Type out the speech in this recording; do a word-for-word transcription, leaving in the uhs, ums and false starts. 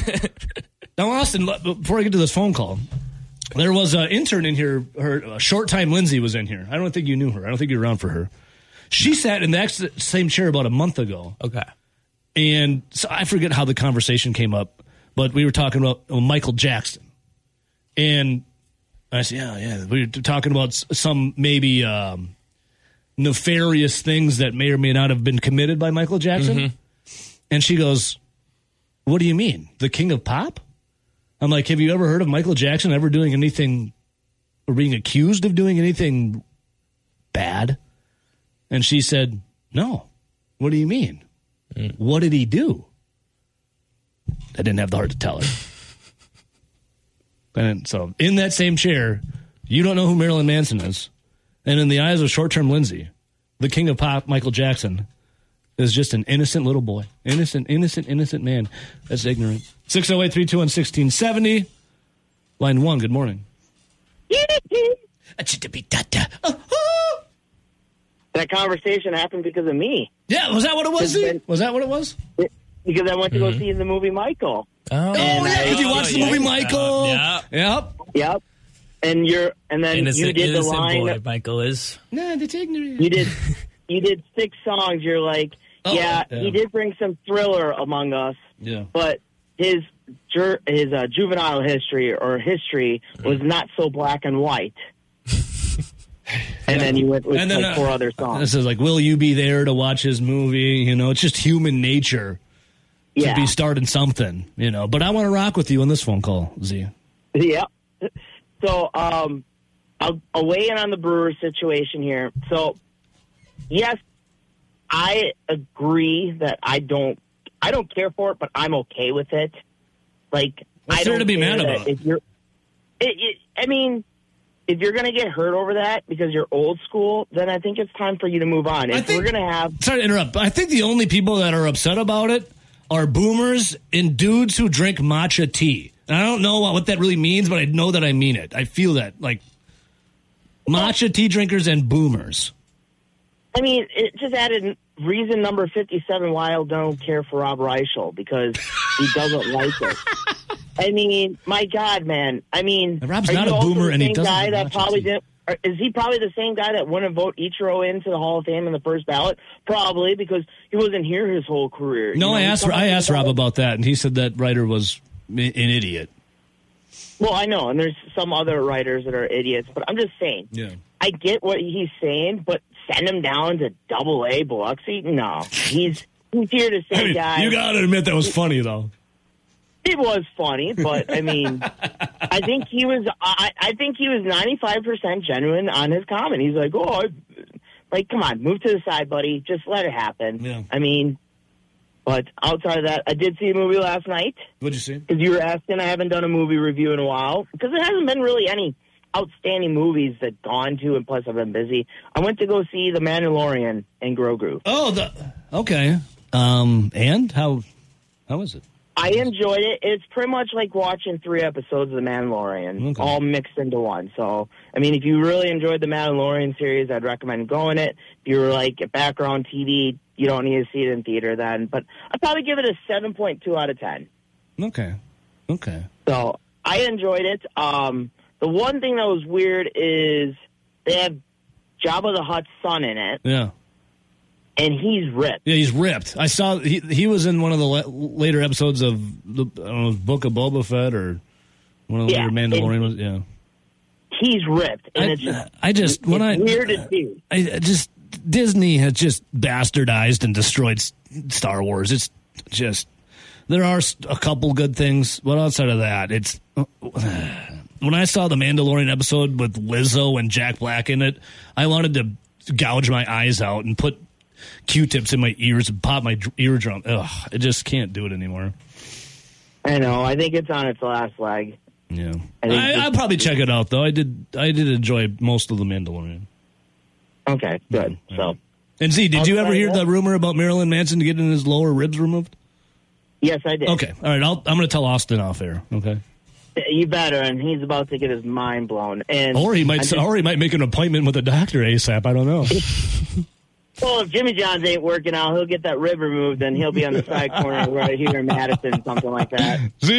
Now, Austin, before I get to this phone call, there was an intern in here. Her uh, short time Lindsay was in here. I don't think you knew her. I don't think you were around for her. She sat in the ex- same chair about a month ago. Okay. And so I forget how the conversation came up, but we were talking about oh, Michael Jackson. And I said, yeah, yeah. We were talking about some maybe um, nefarious things that may or may not have been committed by Michael Jackson. Mm-hmm. And she goes, what do you mean? The king of pop? I'm like, have you ever heard of Michael Jackson ever doing anything or being accused of doing anything bad? And she said, no. What do you mean? Mm. What did he do? I didn't have the heart to tell her. And so in that same chair, you don't know who Marilyn Manson is. And in the eyes of short-term Lindsay, the king of pop, Michael Jackson, is just an innocent little boy. Innocent, innocent, innocent man. That's ignorant. six oh eight, three two one, one six seven oh. Line one, good morning. That conversation happened because of me. Yeah, was that what it was? Then, was that what it was? Because I went to mm-hmm. go see the movie Michael. Oh, yeah, because you watched the movie Michael. Yeah. Yep. Yep. And you're, and then innocent, you did the line. Boy, Michael is. No, that's ignorant. You did, you did six songs. You're like, oh, yeah, yeah, he did bring some Thriller among us. Yeah. But his his uh, juvenile history or history was not so black and white. And yeah. then you went with then, like four uh, other songs. This is like, will you be there to watch his movie? You know, it's just human nature to yeah. be starting something, you know. But I want to rock with you on this phone call, Z. Yeah. So, um, I'll, I'll weigh in on the Brewers situation here. So, yes, I agree that I don't, I don't care for it, but I'm okay with it. Like, What's I there don't to be mad that about? If you're, it, it, I mean, if you're going to get hurt over that because you're old school, then I think it's time for you to move on. If think, we're going to have... Sorry to interrupt, but I think the only people that are upset about it are boomers and dudes who drink matcha tea. And I don't know what, what that really means, but I know that I mean it. I feel that. Like, matcha tea drinkers and boomers. I mean, it just added reason number fifty-seven why I don't care for Rob Reichel, because he doesn't like it. I mean, my God, man. I mean, and Rob's not a boomer, and he doesn't. Guy that probably didn't, is he probably the same guy that wouldn't vote Ichiro into the Hall of Fame in the first ballot? Probably, because he wasn't here his whole career. No, you know, I asked I asked Rob about that, and he said that writer was an idiot. Well, I know, and there's some other writers that are idiots, but I'm just saying. Yeah. I get what he's saying, but send him down to Double A Biloxi? No, he's he's here to say, I mean, guys. You got to admit that was funny, though. It was funny, but I mean, I think he was. I, I think he was ninety-five percent genuine on his comment. He's like, "Oh, I, like, come on, move to the side, buddy. Just let it happen." Yeah. I mean, but outside of that, I did see a movie last night. What'd you see? Because you were asking, I haven't done a movie review in a while because there hasn't been really any outstanding movies that gone to, and plus I've been busy. I went to go see The Mandalorian and Grogu. Oh, the okay. Um, and how how was it? I enjoyed it. It's pretty much like watching three episodes of The Mandalorian, okay. all mixed into one. So, I mean, if you really enjoyed The Mandalorian series, I'd recommend going it. If you were like a background T V, you don't need to see it in theater then. But I'd probably give it a seven point two out of ten. Okay. Okay. So, I enjoyed it. Um, the one thing that was weird is they have Jabba the Hutt's son in it. Yeah. And he's ripped. Yeah, he's ripped. I saw he he was in one of the la- later episodes of the I don't know, Book of Boba Fett or one of the yeah, later Mandalorian ones. Yeah, he's ripped. And I, it's just, I just when I weird to see. I just Disney has just bastardized and destroyed Star Wars. It's just there are a couple good things, but outside of that, it's when I saw the Mandalorian episode with Lizzo and Jack Black in it, I wanted to gouge my eyes out and put Q-tips in my ears and pop my eardrum. Ugh, I just can't do it anymore. I know. I think it's on its last leg. Yeah, I I, I'll probably check it out though. I did. I did enjoy most of the Mandalorian. Okay, good. Yeah. So, and Z, did you ever hear the rumor about Marilyn Manson getting his lower ribs removed? Yes, I did. Okay, all right. I'll, I'm going to tell Austin off air. Okay. You better, and he's about to get his mind blown. And or he might, just, or he might make an appointment with a doctor ASAP. I don't know. Well, if Jimmy John's ain't working out, he'll get that rib removed, and he'll be on the side corner right here in Madison, something like that.